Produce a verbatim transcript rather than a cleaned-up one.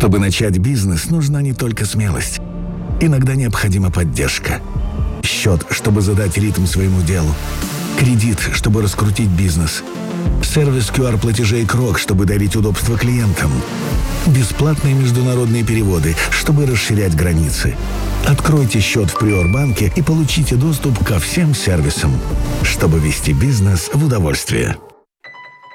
Чтобы начать бизнес, нужна не только смелость. Иногда необходима поддержка. Счет, чтобы задать ритм своему делу. Кредит, чтобы раскрутить бизнес. Сервис ку ар платежей Крок, чтобы дарить удобство клиентам. Бесплатные международные переводы, чтобы расширять границы. Откройте счет в Приорбанке и получите доступ ко всем сервисам, чтобы вести бизнес в удовольствие.